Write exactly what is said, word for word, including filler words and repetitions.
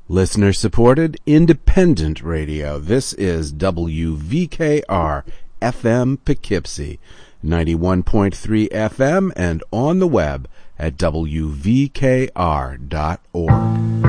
Listener-supported, independent radio. This is W V K R F M Poughkeepsie, ninety-one point three F M, and on the web at W V K R dot org.